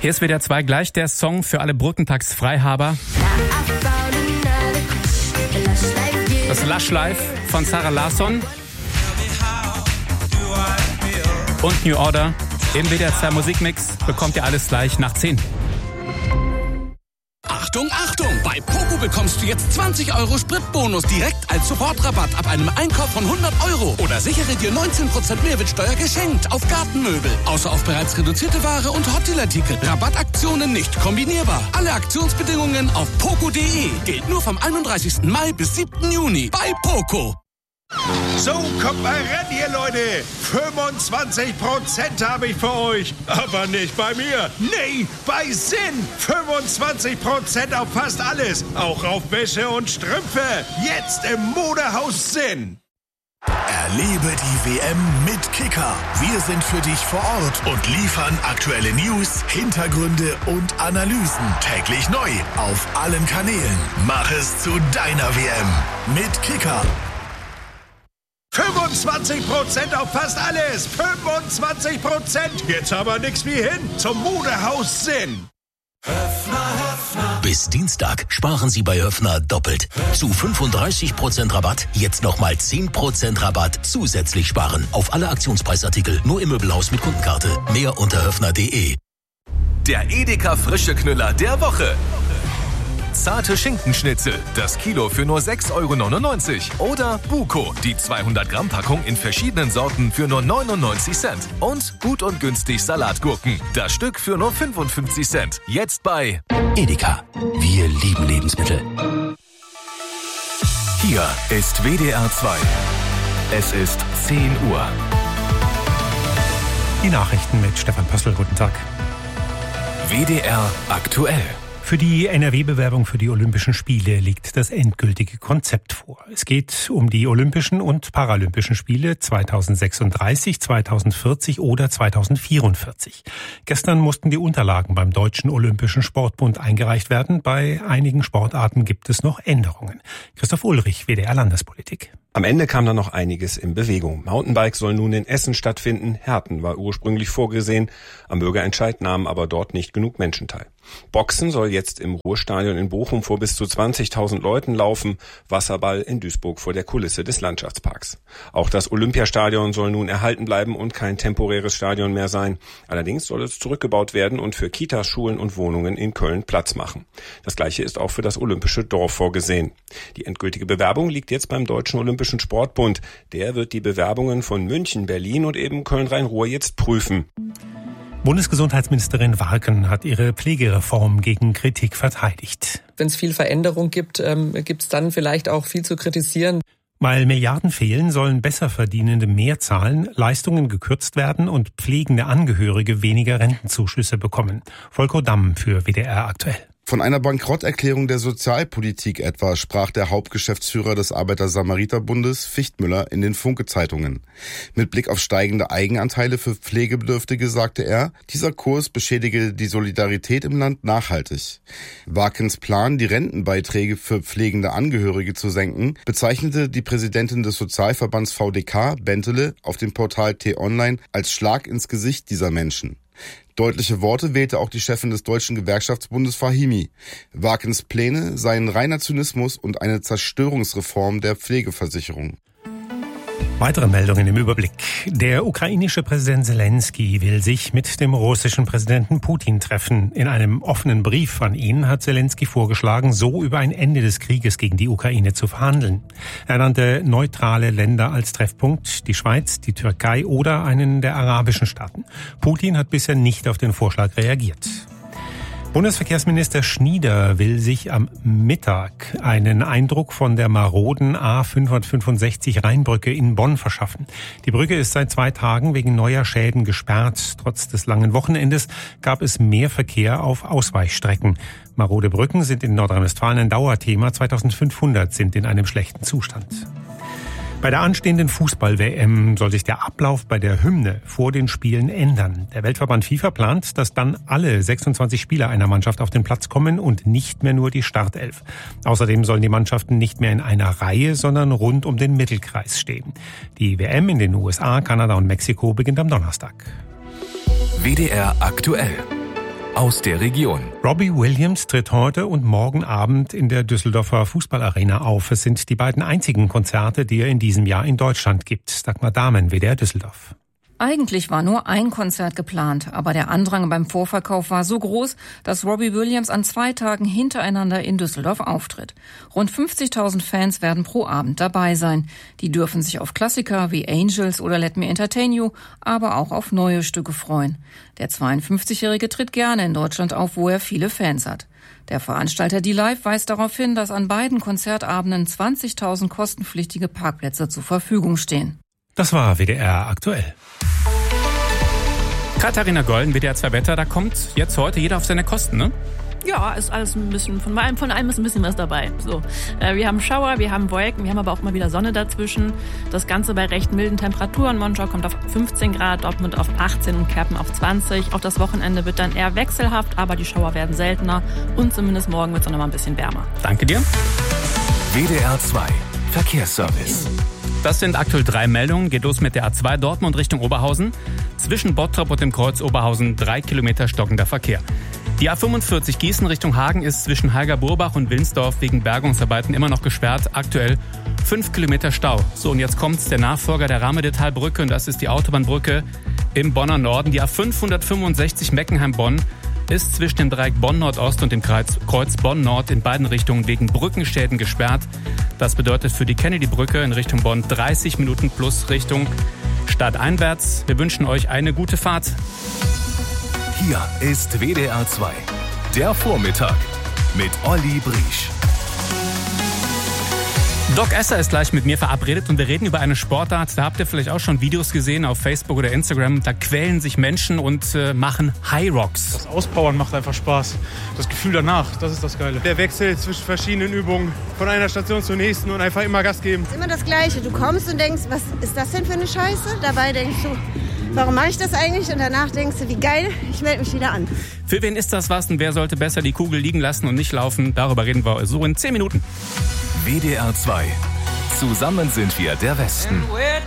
Hier ist WDR 2 gleich der Song für alle Brückentagsfreihaber. Das Lush Life von Sarah Larsson und New Order. Im WDR 2 Musikmix bekommt ihr alles gleich nach 10. Achtung, Achtung! Bei Poco bekommst du jetzt 20 € Spritbonus direkt als Sofortrabatt ab einem Einkauf von 100 €. Oder sichere dir 19% Mehrwertsteuer geschenkt auf Gartenmöbel. Außer auf bereits reduzierte Ware und Hotdealer-Ticket. Rabattaktionen nicht kombinierbar. Alle Aktionsbedingungen auf poco.de. Gilt nur vom 31. Mai bis 7. Juni bei Poco. So, kommt mal ran hier, Leute. 25% habe ich für euch. Aber nicht bei mir. Nee, bei Sinn. 25% auf fast alles. Auch auf Wäsche und Strümpfe. Jetzt im Modehaus Sinn. Erlebe die WM mit Kicker. Wir sind für dich vor Ort und liefern aktuelle News, Hintergründe und Analysen. Täglich neu auf allen Kanälen. Mach es zu deiner WM mit Kicker. 25% auf fast alles. 25%. Jetzt aber nix wie hin zum Modehaus Sinn. Bis Dienstag sparen Sie bei Höffner doppelt. Zu 35% Rabatt, jetzt nochmal 10% Rabatt zusätzlich sparen. Auf alle Aktionspreisartikel, nur im Möbelhaus mit Kundenkarte. Mehr unter höffner.de. Der Edeka frische Knüller der Woche. Zarte Schinkenschnitzel, das Kilo für nur 6,99 €. Oder Buko, die 200-Gramm-Packung in verschiedenen Sorten für nur 99 Cent. Und gut und günstig Salatgurken, das Stück für nur 55 Cent. Jetzt bei Edeka. Wir lieben Lebensmittel. Hier ist WDR 2. Es ist 10 Uhr. Die Nachrichten mit Stefan Pössl. Guten Tag. WDR aktuell. Für die NRW-Bewerbung für die Olympischen Spiele liegt das endgültige Konzept vor. Es geht um die Olympischen und Paralympischen Spiele 2036, 2040 oder 2044. Gestern mussten die Unterlagen beim Deutschen Olympischen Sportbund eingereicht werden. Bei einigen Sportarten gibt es noch Änderungen. Christoph Ulrich, WDR Landespolitik. Am Ende kam dann noch einiges in Bewegung. Mountainbike soll nun in Essen stattfinden. Herten war ursprünglich vorgesehen. Am Bürgerentscheid nahmen aber dort nicht genug Menschen teil. Boxen soll jetzt im Ruhrstadion in Bochum vor bis zu 20.000 Leuten laufen. Wasserball in Duisburg vor der Kulisse des Landschaftsparks. Auch das Olympiastadion soll nun erhalten bleiben und kein temporäres Stadion mehr sein. Allerdings soll es zurückgebaut werden und für Kitas, Schulen und Wohnungen in Köln Platz machen. Das Gleiche ist auch für das Olympische Dorf vorgesehen. Die endgültige Bewerbung liegt jetzt beim Deutschen Olympischen Sportbund. Der wird die Bewerbungen von München, Berlin und eben Köln-Rhein-Ruhr jetzt prüfen. Bundesgesundheitsministerin Warken hat ihre Pflegereform gegen Kritik verteidigt. Wenn es viel Veränderung gibt, gibt es dann vielleicht auch viel zu kritisieren. Weil Milliarden fehlen, sollen Besserverdienende mehr zahlen, Leistungen gekürzt werden und pflegende Angehörige weniger Rentenzuschüsse bekommen. Volker Damm für WDR aktuell. Von einer Bankrotterklärung der Sozialpolitik etwa sprach der Hauptgeschäftsführer des Arbeiter-Samariter-Bundes Fichtmüller in den Funke-Zeitungen. Mit Blick auf steigende Eigenanteile für Pflegebedürftige sagte er, dieser Kurs beschädige die Solidarität im Land nachhaltig. Warkens Plan, die Rentenbeiträge für pflegende Angehörige zu senken, bezeichnete die Präsidentin des Sozialverbands VDK, Bentele, auf dem Portal T-Online als Schlag ins Gesicht dieser Menschen. Deutliche Worte wählte auch die Chefin des Deutschen Gewerkschaftsbundes Fahimi. Warkens Pläne seien reiner Zynismus und eine Zerstörungsreform der Pflegeversicherung. Weitere Meldungen im Überblick. Der ukrainische Präsident Zelensky will sich mit dem russischen Präsidenten Putin treffen. In einem offenen Brief an ihn hat Zelensky vorgeschlagen, so über ein Ende des Krieges gegen die Ukraine zu verhandeln. Er nannte neutrale Länder als Treffpunkt, die Schweiz, die Türkei oder einen der arabischen Staaten. Putin hat bisher nicht auf den Vorschlag reagiert. Bundesverkehrsminister Schnieder will sich am Mittag einen Eindruck von der maroden A565 Rheinbrücke in Bonn verschaffen. Die Brücke ist seit 2 Tagen wegen neuer Schäden gesperrt. Trotz des langen Wochenendes gab es mehr Verkehr auf Ausweichstrecken. Marode Brücken sind in Nordrhein-Westfalen ein Dauerthema. 2500 sind in einem schlechten Zustand. Bei der anstehenden Fußball-WM soll sich der Ablauf bei der Hymne vor den Spielen ändern. Der Weltverband FIFA plant, dass dann alle 26 Spieler einer Mannschaft auf den Platz kommen und nicht mehr nur die Startelf. Außerdem sollen die Mannschaften nicht mehr in einer Reihe, sondern rund um den Mittelkreis stehen. Die WM in den USA, Kanada und Mexiko beginnt am Donnerstag. WDR aktuell. aus der Region. Robbie Williams tritt heute und morgen Abend in der Düsseldorfer Fußballarena auf. Es sind die beiden einzigen Konzerte, die er in diesem Jahr in Deutschland gibt. Dagmar Dahmen, WDR Düsseldorf. Eigentlich war nur ein Konzert geplant, aber der Andrang beim Vorverkauf war so groß, dass Robbie Williams an 2 Tagen hintereinander in Düsseldorf auftritt. Rund 50.000 Fans werden pro Abend dabei sein. Die dürfen sich auf Klassiker wie Angels oder Let Me Entertain You, aber auch auf neue Stücke freuen. Der 52-Jährige tritt gerne in Deutschland auf, wo er viele Fans hat. Der Veranstalter D-Live weist darauf hin, dass an beiden Konzertabenden 20.000 kostenpflichtige Parkplätze zur Verfügung stehen. Das war WDR aktuell. Katharina Golden, WDR 2 Wetter, da kommt jetzt heute jeder auf seine Kosten, ne? Ja, ist alles ein bisschen, von allem ist ein bisschen was dabei. So, wir haben Schauer, wir haben Wolken, wir haben aber auch mal wieder Sonne dazwischen. Das Ganze bei recht milden Temperaturen. Monschau kommt auf 15 Grad, Dortmund auf 18 und Kerpen auf 20. Auch das Wochenende wird dann eher wechselhaft, aber die Schauer werden seltener und zumindest morgen wird es noch mal ein bisschen wärmer. Danke dir. WDR 2 Verkehrsservice. Das sind aktuell 3 Meldungen. Geht los mit der A2 Dortmund Richtung Oberhausen. Zwischen Bottrop und dem Kreuz Oberhausen 3 Kilometer stockender Verkehr. Die A45 Gießen Richtung Hagen ist zwischen Heiger-Burbach und Wilnsdorf wegen Bergungsarbeiten immer noch gesperrt. Aktuell 5 Kilometer Stau. So, und jetzt kommt's, der Nachfolger der Rahmedetalbrücke, und das ist die Autobahnbrücke im Bonner Norden. Die A565 Meckenheim-Bonn ist zwischen dem Dreieck Bonn-Nordost und dem Kreuz Bonn-Nord in beiden Richtungen wegen Brückenschäden gesperrt. Das bedeutet für die Kennedy-Brücke in Richtung Bonn 30 Minuten plus Richtung stadteinwärts. Wir wünschen euch eine gute Fahrt. Hier ist WDR 2, der Vormittag mit Olli Briesch. Doc Esser ist gleich mit mir verabredet und wir reden über eine Sportart. Da habt ihr vielleicht auch schon Videos gesehen auf Facebook oder Instagram. Da quälen sich Menschen und machen High Rocks. Das Auspowern macht einfach Spaß. Das Gefühl danach, das ist das Geile. Der Wechsel zwischen verschiedenen Übungen, von einer Station zur nächsten und einfach immer Gas geben. Es ist immer das Gleiche. Du kommst und denkst, was ist das denn für eine Scheiße? Dabei denkst du, warum mache ich das eigentlich? Und danach denkst du, wie geil, ich melde mich wieder an. Für wen ist das was und wer sollte besser die Kugel liegen lassen und nicht laufen? Darüber reden wir so in 10 Minuten. WDR 2. Zusammen sind wir der Westen.